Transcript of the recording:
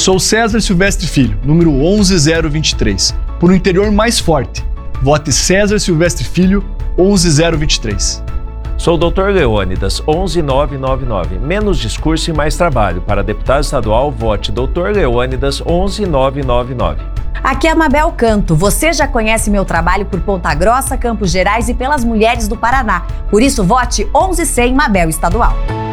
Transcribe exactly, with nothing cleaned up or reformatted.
Sou César Silvestre Filho, número onze zero vinte e três. Por um interior mais forte, vote César Silvestre Filho, onze zero vinte e três. Sou o doutor Leônidas, onze nove nove nove. Menos discurso e mais trabalho. Para deputado estadual, vote doutor Leônidas, onze nove nove nove. Aqui é a Mabel Canto. Você já conhece meu trabalho por Ponta Grossa, Campos Gerais e pelas mulheres do Paraná. Por isso, vote onze cem Mabel Estadual.